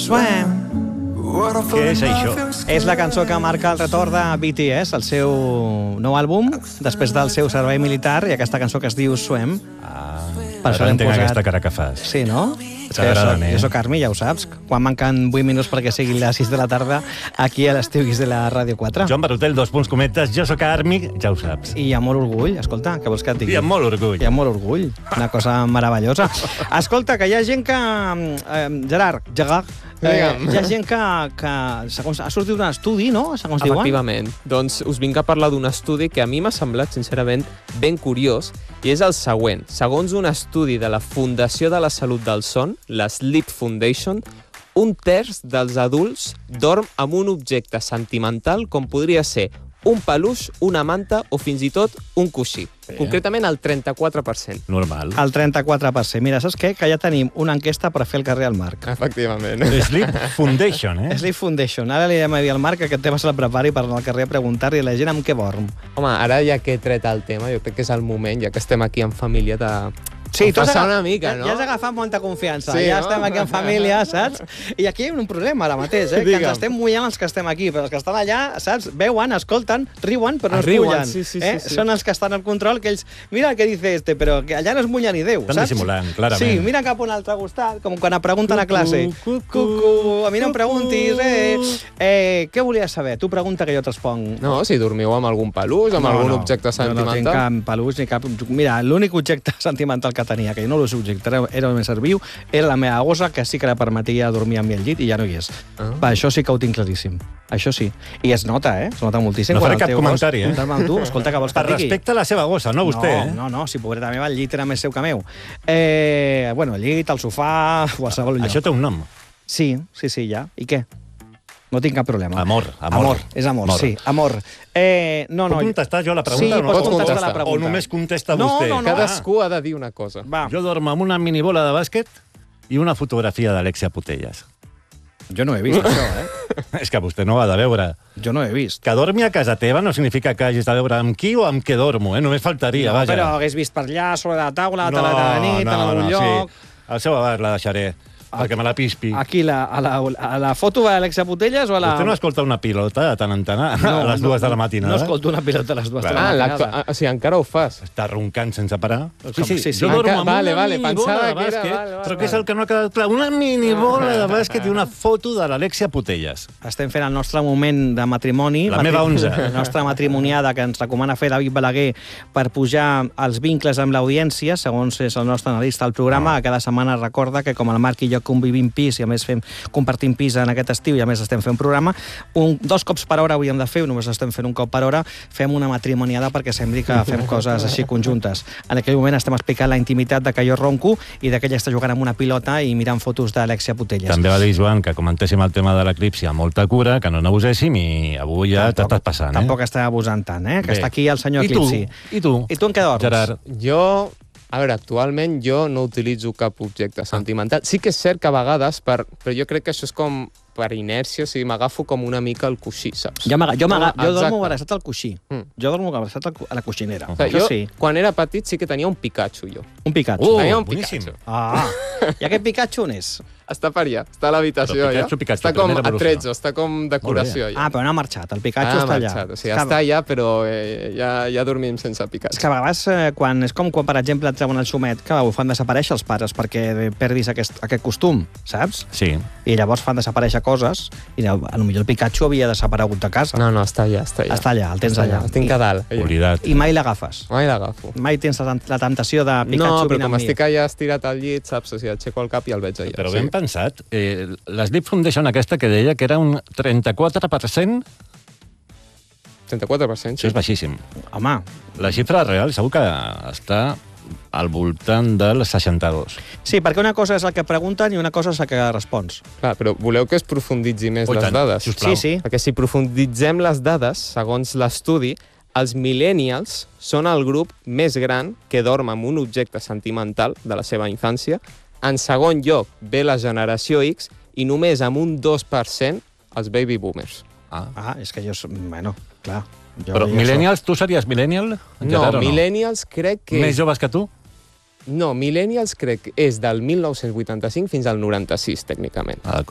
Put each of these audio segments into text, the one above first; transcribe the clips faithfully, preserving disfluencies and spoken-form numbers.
Què és això? És la cançó que marca el retorn de B T S, el seu nou àlbum, després del seu servei militar, i aquesta cançó que es diu Swim. Ah, Per això ara l'hem entenc posat. aquesta cara que fas. Sí, no? T'agraden, jo, eh? jo soc Armi, ja ho saps. Quan manquen vuit minuts perquè siguin les sis de la tarda, aquí a l'Estiu Guix de la Ràdio quatre. Joan Barotel, dos punts cometes, jo sóc Armi, ja ho saps. I amb molt orgull, escolta, què vols que et digui? I amb molt orgull. I amb molt orgull, una cosa meravellosa. Escolta, que hi ha gent que... Eh, Gerard, Gerard, eh, hi ha gent que, que segons, ha sortit un estudi, no? Segons diuen. Efectivament. Doncs us vinc a parlar d'un estudi que a mi m'ha semblat, sincerament, ben curiós, i és el següent. Segons un estudi de la Fundació de la Salut del Son, la Sleep Foundation, un terç dels adults dorm amb un objecte sentimental com podria ser un peluix, una manta o fins i tot un coixí. Sí. Concretament el trenta-quatre per cent. Normal. El trenta-quatre per cent. Mira, saps què? Que ja tenim una enquesta per fer el carrer al Marc. Efectivament. Sleep Foundation, eh? Sleep Foundation. Ara li hem de dir al Marc que aquest tema se la prepari per anar al carrer a preguntar-li a la gent amb què dorm. Home, ara ja que he tret el tema, jo crec que és el moment, ja que estem aquí en família, de... Sí, tu has passar agaf... una mica, no? Ja has agafat molta confiança. Sí, ja no? estem aquí en família, saps? I aquí hi ha un problema ara mateix, eh? Que Digue'm. ens estem mullant els que estem aquí, però els que estan allà, saps? Veuen, escolten, riuen, però no es Riuen, mullen. sí, sí, eh? sí, sí. Són els que estan al control, que ells... Mira el que dice este, però que allà no es mullen ni Déu, Estan saps? dissimulant, clarament. Sí, mira cap a un altre costat, com quan et pregunten a classe. Cucu, a mi no em preguntis, eh? eh què volies saber? Tu pregunta que jo et responc. No, si dormiu amb algun peluix, amb No, algun no, objecte Jo no tinc sentimental. cap peluix ni cap... Mira, l'únic objecte sentimental que tenia, que no l'ús objecte, era, era el més serviu, era la meva gossa, que sí que la permetia dormir amb mi al llit i ja no hi és. Ah. Va, això sí que ho tinc claríssim. Això sí. I es nota, eh? Es nota moltíssim. No quan faré el cap teu comentari, gos, eh? Amb tu, escolta, que vols que Per et digui? respecte a la seva gossa, no vostè, no, eh? No, no, si pobreta meva, el llit era més seu que meu. Eh, bueno, el llit, el sofà, qualsevol lloc. Això té un nom. Sí, sí, sí, ja. I què? No tinc cap problema. Amor, amor. Amor, és amor, Amor. sí, amor. Eh, no, no, Puc contestar jo la pregunta? Sí, o no pots puc contestar contestar? la pregunta. O només contesta No, vostè? no, no. Cadascú ha de dir una cosa. Va, Jo dormo amb una minibola de bàsquet i una fotografia d'Alexia Putellas. jo no he vist això, eh? És que vostè no ho ha de veure. Jo no he vist. Que dormi a casa teva no significa que hagis de veure amb qui o amb què dormo, eh? Només faltaria, No, vaja. però hagués vist per allà, sobre la taula, a la de nit, en algun lloc... Sí. Al seu abast la deixaré, perquè me la pispi. Aquí, la, a, la, a la foto de l'Alexia Putellas o a la... Vostè no escolta una pilota de tant en tant a No, les dues no, de la matinada? No escolto una pilota a les dues Clar. de la Ah, matinada. l'actua- o sigui, encara ho fas. Està roncant sense parar. Com- sí, sí. Jo dormo Encara- amb vale, una vale, minibola pensava de que era- bàsquet, vale, vale, però què és vale. el que no ha quedat clar? Una minibola de bàsquet i una foto de l'Alexia Putellas. Estem fent el nostre moment de matrimoni. La meva onze. La nostra matrimoniada que ens recomana fer David Balaguer per pujar els vincles amb l'audiència, segons és el nostre analista al programa. Ah. Cada setmana recorda que com el Marc i jo convivim pis i a més fem, compartim pis en aquest estiu i a més estem fent programa, un, dos cops per hora hauríem de fer, només estem fent un cop per hora, fem una matrimoniada perquè sembli que fem coses així conjuntes. En aquell moment estem explicant la intimitat de que jo ronco i de que ella està jugant amb una pilota i mirant fotos d'Alexia Putellas. També va dir Joan que comentéssim el tema de l'eclipsi amb molta cura, que no n'abuséssim i avui ja Tampoc- t'estàs passant, eh? Tampoc està abusant tant, eh? Que Bé. està aquí el senyor I tu? Eclipsi. I tu? I tu en què dorms? Gerard. Jo, a veure, actualment jo no utilitzo cap objecte sentimental. Sí que és cert que a vegades, per, però jo crec que això és com per inèrcia, o sigui, m'agafo com una mica al coixí, saps? Jo, m'aga- jo, m'aga- jo Exacte. dormo abraçat al coixí. Mm. Jo dormo abraçat al cu- a la coixinera. O sigui, Això jo, sí. quan era petit, sí que tenia un Pikachu, jo. Un Pikachu. Uh, Tenia un boníssim. Pikachu. Ah, i aquest Pikachu on és? Està per allà, està a l'habitació, Però ja. Pikachu, Pikachu, està com primera evolució. atretzo, està com decoració, ja. Ah, però no ha marxat. El Pikachu Ah, està allà. marxat, o sigui, És que- està allà, però eh, ja, ja dormim sense Pikachu. És que a vegades, eh, quan, és com quan, per exemple, et treuen el xumet, que ho fan desaparèixer els pares perquè perdis aquest, aquest costum, saps? Sí. I llavors fan desaparèixer coses i a lo millor el Pikachu havia desaparegut de casa. No, no, està allà, està allà. Està allà, el tens Està allà. El tinc a dalt. allà. Oblidat. I mai l'agafes. Mai l'agafo. Mai tens la, la temptació de Pikachu No, però vine com amb mi. estic allà estirat al llit, saps? O sigui, aixeco el cap i el veig allà. Però sí. ben pensat. Eh, la Sleep Foundation aquesta que deia que era un trenta-quatre per cent, trenta-quatre per cent, això és baixíssim. Home, La xifra real segur que està al voltant del seixanta-dos. sí, perquè una cosa és el que pregunten i una cosa és el que respons. Clar, però voleu que es profunditzi més Oh, i les tant, dades? sisplau. Sí, sí. Perquè si profunditzem les dades, segons l'estudi, els millennials són el grup més gran que dorm amb un objecte sentimental de la seva infància. En segon lloc ve la generació X i només amb un dos per cent els baby boomers. Ah. Ah, és que jo... som- Bueno, clar. Jo Però ja millennials, tu series millennial? No, Gerard, o millennials crec que... Més joves que tu? No, millennials crec que és del mil nou-cents vuitanta-cinc fins al noranta-sis, tècnicament. Ah, d'acord.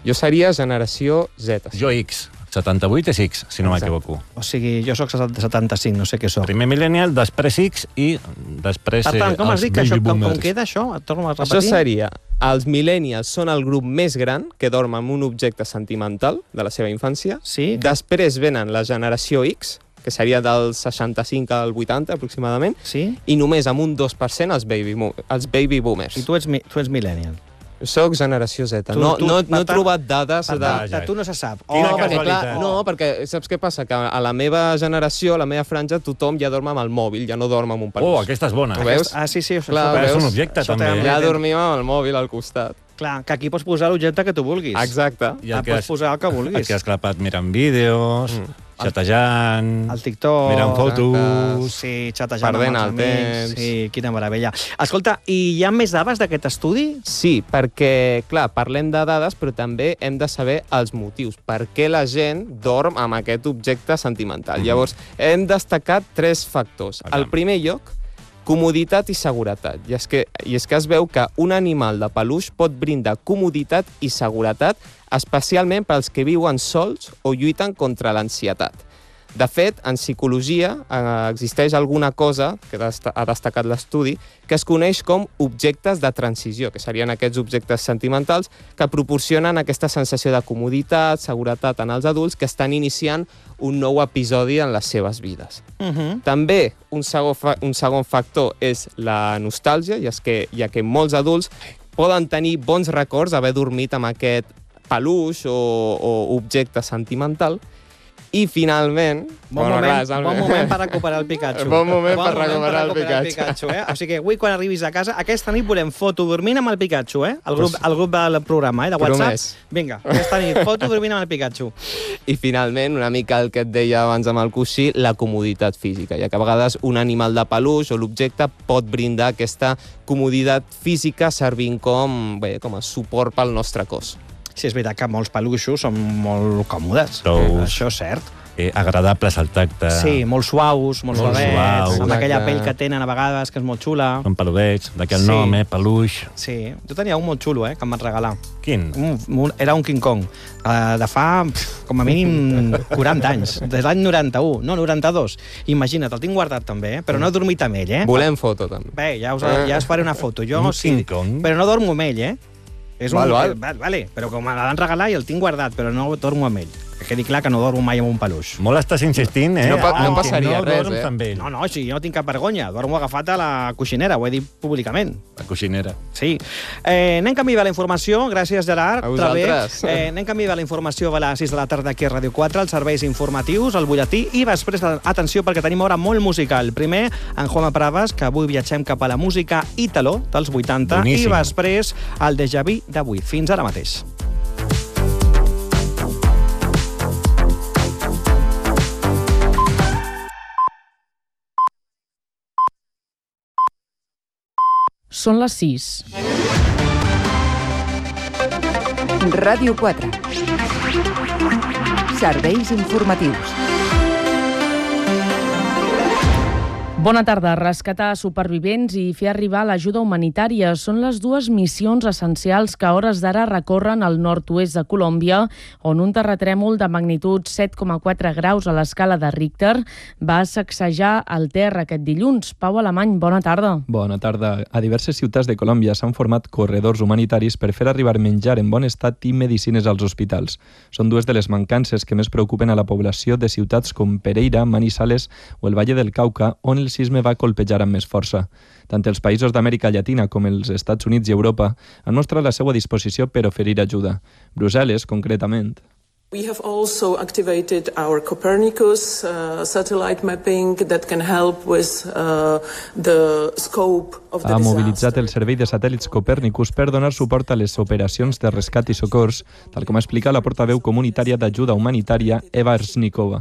Jo seria generació Z. Jo X. setanta-vuit és X, si no m'equivoco. O sigui, jo sóc setanta-cinc, no sé què sóc. Primer millennial, després X i després Per tant, com has els dit que això, baby com, com boomers. queda això? Et torno a repetir. Això seria, els millennials són el grup més gran que dorm amb un objecte sentimental de la seva infància. Sí. Després venen la generació X, que seria del seixanta-cinc al vuitanta aproximadament, Sí? i només amb un dos per cent els baby, mo- els baby boomers. I tu ets, mi- tu ets millennial. Soc generació Z. Tu- no, tu- no, per no he tant- trobat dades Per de... tant, ja. de tu no se sap. Quina no, perquè, casualitat. clar, no, perquè saps què passa? Que a la meva generació, a la meva franja, tothom ja dorm amb el mòbil, ja no dorm amb un peluix. Oh, aquesta és bona. Ho veus? Ah, sí, sí. Això, Clar, això, Però és veus? un objecte, Això també. també. Ja dormim amb el mòbil al costat. clar, que aquí pots posar l'objecte que tu vulguis. Exacte. I Ah, el que pots has, posar el que vulguis. el que has clapat mirant vídeos, Mm. xatejant, El TikTok. mirant fotos... Sí, xatejant Perdent amb els el amics. temps. Sí, quina meravella. Escolta, i hi ha més dades d'aquest estudi? Sí, perquè, clar, parlem de dades, però també hem de saber els motius. Per què la gent dorm amb aquest objecte sentimental? Mhm. Llavors, hem destacat tres factors. Aviam. El primer lloc, comoditat i seguretat. I és, que, I és que es veu que un animal de peluix pot brindar comoditat i seguretat, especialment pels que viuen sols o lluiten contra l'ansietat. De fet, en psicologia eh, existeix alguna cosa, que dest- ha destacat l'estudi, que es coneix com objectes de transició, que serien aquests objectes sentimentals que proporcionen aquesta sensació de comoditat, seguretat en els adults que estan iniciant un nou episodi en les seves vides. Uh -huh. També un segon, fa un segon factor és la nostàlgia, i és que, ja que molts adults poden tenir bons records d'haver dormit amb aquest peluix o, o objecte sentimental. I finalment... Bon, bueno, moment, clar, és el- bon moment per recuperar el Pikachu. Bon moment per recuperar el Pikachu. eh? O sigui que avui, quan arribis a casa, aquesta nit volem foto dormint amb el Pikachu, eh? El grup, Pues- el grup del programa, eh? De WhatsApp. Promès. Vinga, aquesta nit, foto dormint amb el Pikachu. I finalment, una mica el que et deia abans amb el coixí, la comoditat física, ja que a vegades un animal de peluix o l'objecte pot brindar aquesta comoditat física servint com, bé, com a suport pel nostre cos. Sí, és veritat que molts peluixos són molt còmodes. Tous. Això és cert. Eh, agradables al tacte. Sí, molt suaus, molt, Molt suavets, suaus. amb aquella Exacte. pell que tenen a vegades, que és molt xula. Són peludets, d'aquí el Sí. nom, eh? Peluix. Sí, jo tenia un molt xulo, eh, que em van regalar. Quin? Un, un, era un King Kong, uh, de fa, pf, com a mínim, quaranta anys, de l'any noranta-u, no, noranta-dos. Imagina't, el tinc guardat també, eh? Però no he dormit amb ell, eh? Volem foto, també. Bé, ja us, ja us faré una foto. Jo, Un sí, King Kong? però no dormo amb ell, eh? És Val, val. eh, val, vale, però com me la van regalar i el tinc guardat, però no dormo amb ell. Que quedi clar que no dormo mai amb un peluix. Molt estàs insistint, eh? No pa- no en que passaria no res, dorms eh? amb ell. No, no, sí, jo no tinc cap vergonya. Dormo agafat a la coixinera, ho he dit públicament. La coixinera. Sí. Eh, anem canvi de la informació. Gràcies, Gerard. A vosaltres. Eh, anem canvi de la informació a les sis de la tarda aquí a Ràdio quatre, els serveis informatius, el butlletí, i després, atenció, perquè tenim hora molt musical. Primer, en Juanma Pravas, que avui viatgem cap a la música Ítalo dels vuitanta, Boníssim. i després el déjà vu d'avui. Fins ara mateix. Són les sis. Ràdio quatre. Serveis informatius. Bona tarda. Rescatar supervivents i fer arribar l'ajuda humanitària són les dues missions essencials que a hores d'ara recorren al nord-oest de Colòmbia, on un terratrèmol de magnitud set coma quatre graus a l'escala de Richter va sacsejar el terra aquest dilluns. Pau Alemany, bona tarda. Bona tarda. A diverses ciutats de Colòmbia s'han format corredors humanitaris per fer arribar menjar en bon estat i medicines als hospitals. Són dues de les mancances que més preocupen a la població de ciutats com Pereira, Manizales o el Valle del Cauca, on el sisme va colpejar amb més força. Tant els països d'Amèrica Llatina com els Estats Units i Europa han mostrat la seva disposició per oferir ajuda. Brussel·les, concretament. We have also activated our Copernicus uh, satellite mapping that can help with uh, the scope of the Ha mobilitzat disaster. el servei de satèl·lits Copernicus per donar suport a les operacions de rescat i socors, tal com ha explicat la portaveu comunitària d'ajuda humanitària Eva Ersnikova.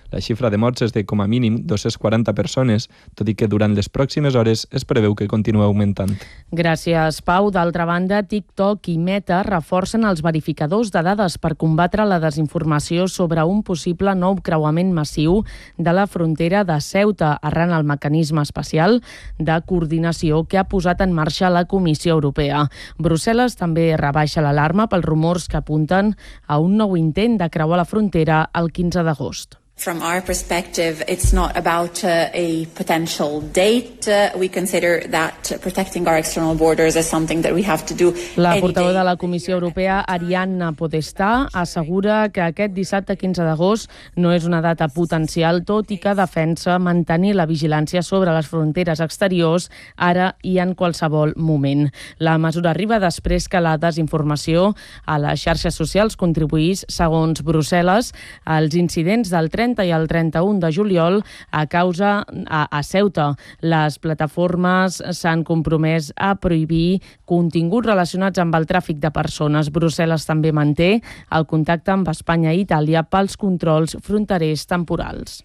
La xifra de morts és de com a mínim dos-cents quaranta persones, tot i que durant les pròximes hores es preveu que continua augmentant. Gràcies, Pau. D'altra banda, TikTok i Meta reforcen els verificadors de dades per combatre la desinformació sobre un possible nou creuament massiu de la frontera de Ceuta, arran el mecanisme especial de coordinació que ha posat en marxa la Comissió Europea. Brussel·les també rebaixa l'alarma pels rumors que apunten a un nou intent de creuar la frontera el quinze d'agost. From our perspective, it's not about uh, a potential date. Uh, we consider that protecting our external borders is something that we have to do. La portaveu de la Comissió Europea, Arianna Podestà, assegura que aquest dissabte quinze d'agost no és una data potencial, tot i que defensa mantenir la vigilància sobre les fronteres exteriors ara i en qualsevol moment. La mesura arriba després que la desinformació a les xarxes socials contribuís, segons Brussel·les, als incidents del trenta i el trenta-un de juliol a causa a, a Ceuta. Les plataformes s'han compromès a prohibir continguts relacionats amb el tràfic de persones. Brussel·les també manté el contacte amb Espanya i Itàlia pels controls fronterers temporals.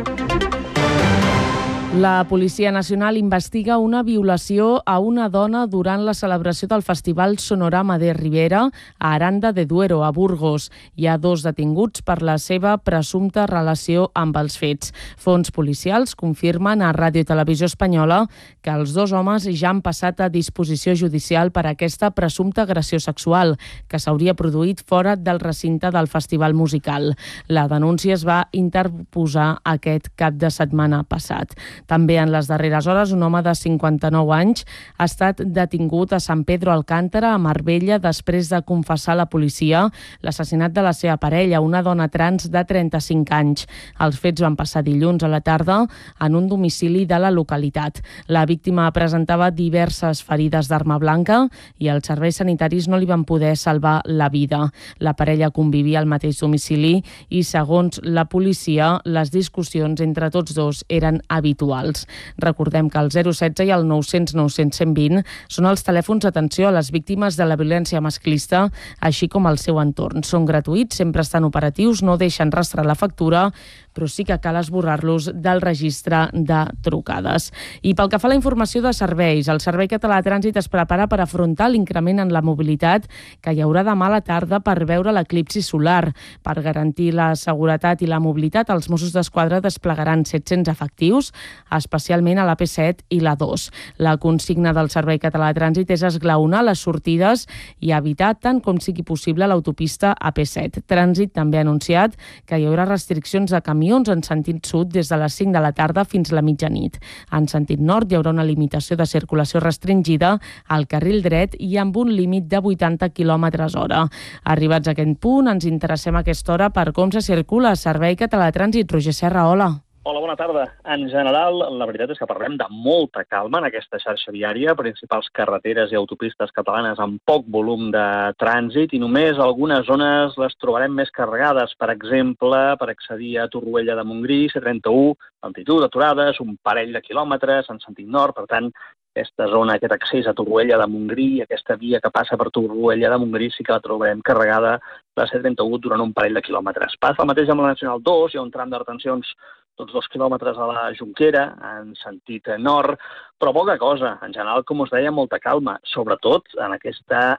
La Policia Nacional investiga una violació a una dona durant la celebració del Festival Sonorama de Ribera a Aranda de Duero, a Burgos. Hi ha dos detinguts per la seva presumpta relació amb els fets. Fons policials confirmen a Ràdio i Televisió Espanyola que els dos homes ja han passat a disposició judicial per aquesta presumpta agressió sexual que s'hauria produït fora del recinte del festival musical. La denúncia es va interposar aquest cap de setmana passat. També en les darreres hores, un home de cinquanta-nou anys ha estat detingut a Sant Pedro Alcántara, a Marbella, després de confessar a la policia l'assassinat de la seva parella, una dona trans de trenta-cinc anys. Els fets van passar dilluns a la tarda en un domicili de la localitat. La víctima presentava diverses ferides d'arma blanca i els serveis sanitaris no li van poder salvar la vida. La parella convivia al mateix domicili i, segons la policia, les discussions entre tots dos eren habituals. Recordem que el zero setze i el nou cents nou cents cent vint són els telèfons d'atenció a les víctimes de la violència masclista, així com el seu entorn. Són gratuïts, sempre estan operatius, no deixen rastrear la factura, però sí que cal esborrar-los del registre de trucades. I pel que fa a la informació de serveis, el Servei Català de Trànsit es prepara per afrontar l'increment en la mobilitat que hi haurà demà a la tarda per veure l'eclipsi solar. Per garantir la seguretat i la mobilitat, els Mossos d'Esquadra desplegaran set-cents efectius, especialment a l'A P set i l'A dos. La consigna del Servei Català de Trànsit és esglaonar les sortides i evitar tant com sigui possible l'autopista A P set. Trànsit també ha anunciat que hi haurà restriccions de camions en sentit sud des de les cinc de la tarda fins la mitjanit. En sentit nord hi haurà una limitació de circulació restringida al carril dret i amb un límit de vuitanta quilòmetres hora. Arribats a aquest punt, ens interessem a aquesta hora per com se circula. Servei Català de Trànsit, Roger Serra, hola. Hola, bona tarda. En general, la veritat és que parlem de molta calma en aquesta xarxa viària, principals carreteres i autopistes catalanes amb poc volum de trànsit i només algunes zones les trobarem més carregades. Per exemple, per accedir a Torroella de Montgrí, C trenta-u, altitud d'aturades, un parell de quilòmetres en sentit nord, per tant, aquesta zona, aquest accés a Torroella de Montgrí, aquesta via que passa per Torroella de Montgrí sí que la trobarem carregada la C trenta-u durant un parell de quilòmetres. Passa el mateix amb la Nacional dos, hi ha un tram de retencions tots dos quilòmetres a la Jonquera, en sentit nord, però poca cosa. En general, com us deia, molta calma, sobretot en aquesta